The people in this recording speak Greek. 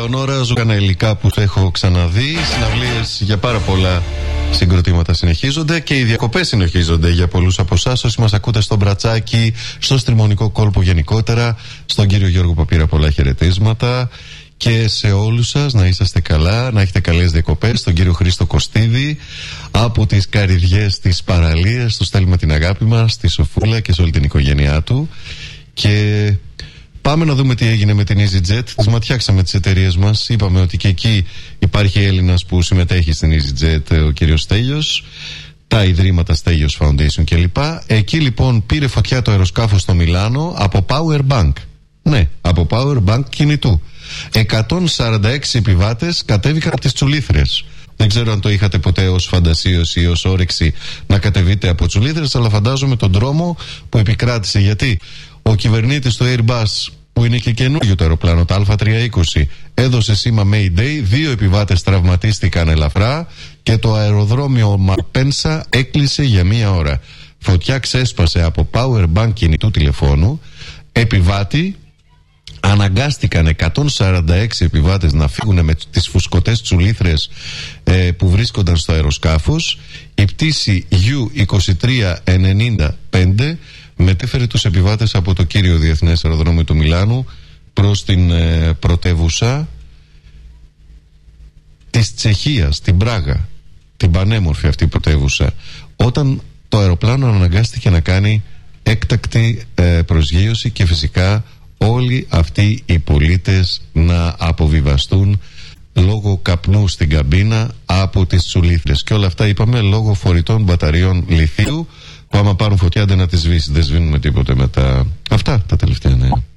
Ελεονόρα, ζωγανά υλικά που έχω ξαναδεί. Συναυλίες για πάρα πολλά συγκροτήματα συνεχίζονται και οι διακοπές συνεχίζονται για πολλούς από εσάς. Όσοι μας ακούτε στο Μπρατσάκι, στο Στριμονικό κόλπο γενικότερα, στον κύριο Γιώργο Παπύρα, πολλά χαιρετίσματα. Και σε όλους σας να είσαστε καλά, να έχετε καλές διακοπές. Στον κύριο Χρήστο Κωστίδη, από τις Καρυδιές της Παραλίας, του στέλνουμε την αγάπη μας, στη Σοφούλα και σε όλη την οικογένειά του. Και πάμε να δούμε τι έγινε με την EasyJet. Τις ματιάξαμε τις εταιρείες μας. Είπαμε ότι και εκεί υπάρχει Έλληνας που συμμετέχει στην EasyJet, ο κύριος Στέλιος, τα ιδρύματα Στέλιος Foundation κλπ. Εκεί λοιπόν πήρε φωτιά το αεροσκάφος στο Μιλάνο από Power Bank. Ναι, από Power Bank κινητού. 146 επιβάτες κατέβηκαν από τις Τσουλήθρες. Δεν ξέρω αν το είχατε ποτέ ως φαντασίωση ή ως όρεξη να κατεβείτε από Τσουλήθρες, αλλά φαντάζομαι τον δρόμο που επικράτησε. Γιατί ο κυβερνήτης του Airbus, που είναι και καινούργιο το αεροπλάνο, το Α320, έδωσε σήμα Mayday, 2 επιβάτες τραυματίστηκαν ελαφρά και το αεροδρόμιο Μαρπένσα έκλεισε για 1 ώρα. Φωτιά ξέσπασε από Power Bank κινητού τηλεφώνου. Επιβάτη. Αναγκάστηκαν 146 επιβάτες να φύγουν με τις φουσκωτές τσουλήθρες που βρίσκονταν στο αεροσκάφος. Η πτήση U2395 μετέφερε τους επιβάτες από το κύριο διεθνές αεροδρόμιο του Μιλάνου προς την πρωτεύουσα της Τσεχίας, την Πράγα, την πανέμορφη αυτή πρωτεύουσα, όταν το αεροπλάνο αναγκάστηκε να κάνει έκτακτη προσγείωση και φυσικά όλοι αυτοί οι πολίτες να αποβιβαστούν λόγω καπνού στην καμπίνα από τις τσουλήθρες. Και όλα αυτά, είπαμε, λόγω φορητών μπαταριών λιθίου που άμα πάρουν φωτιά δεν να τις σβήσει, δεν σβήνουμε τίποτε μετά. Αυτά τα τελευταία νέα.